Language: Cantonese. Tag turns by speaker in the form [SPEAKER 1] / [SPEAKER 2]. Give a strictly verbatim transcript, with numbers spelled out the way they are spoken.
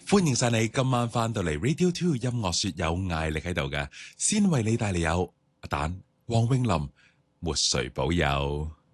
[SPEAKER 1] 歡迎晒你今晚翻到嚟 Radio Two 音樂說有艾力喺度嘅，先為你帶嚟有阿蛋、黃詠琳、沒誰保佑。